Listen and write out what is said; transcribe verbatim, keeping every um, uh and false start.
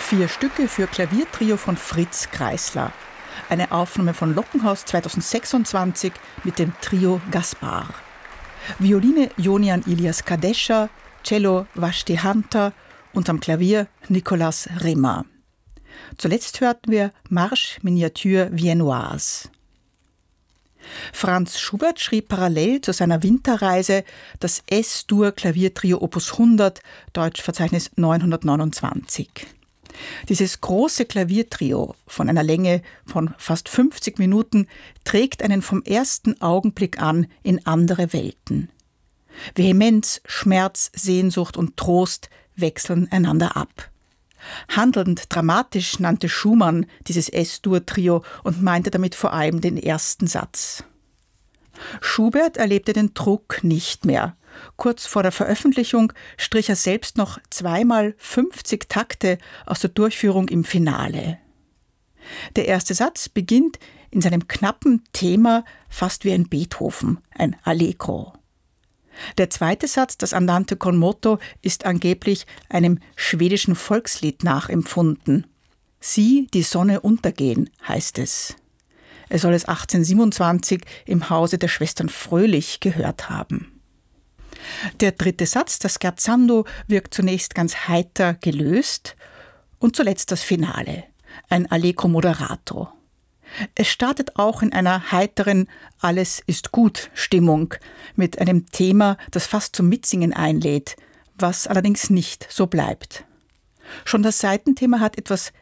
Vier Stücke für Klaviertrio von Fritz Kreisler. Eine Aufnahme von Lockenhaus zweitausendsechsundzwanzig mit dem Trio Gaspar. Violine Jonian Ilias Kadesha, Cello Vashti Hunter und am Klavier Nicolas Rema. Zuletzt hörten wir Marche Miniature Viennoise. Franz Schubert schrieb parallel zu seiner Winterreise das S-Dur-Klaviertrio Opus hundert, Deutschverzeichnis neunhundertneunundzwanzig. Dieses große Klaviertrio von einer Länge von fast fünfzig Minuten trägt einen vom ersten Augenblick an in andere Welten. Vehemenz, Schmerz, Sehnsucht und Trost wechseln einander ab. Handelnd dramatisch nannte Schumann dieses S-Dur-Trio und meinte damit vor allem den ersten Satz. Schubert erlebte den Druck nicht mehr. Kurz vor der Veröffentlichung strich er selbst noch zweimal fünfzig Takte aus der Durchführung im Finale. Der erste Satz beginnt in seinem knappen Thema fast wie ein Beethoven, ein Allegro. Der zweite Satz, das Andante con moto, ist angeblich einem schwedischen Volkslied nachempfunden. Sieh die Sonne untergehen, heißt es. Er soll es achtzehnhundertsiebenundzwanzig im Hause der Schwestern Fröhlich gehört haben. Der dritte Satz, das Scherzando, wirkt zunächst ganz heiter gelöst und zuletzt das Finale, ein Allegro moderato. Es startet auch in einer heiteren Alles-ist-gut-Stimmung mit einem Thema, das fast zum Mitsingen einlädt, was allerdings nicht so bleibt. Schon das Seitenthema hat etwas